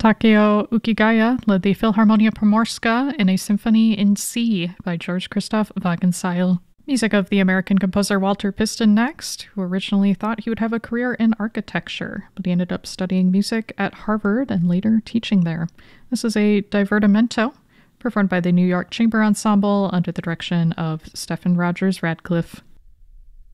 Takeo Ukigaya led the Philharmonia Pomorska in a symphony in C by George Christoph Wagenseil. Music of the American composer Walter Piston next, who originally thought he would have a career in architecture, but he ended up studying music at Harvard and later teaching there. This is a divertimento performed by the New York Chamber Ensemble under the direction of Stephen Rogers Radcliffe.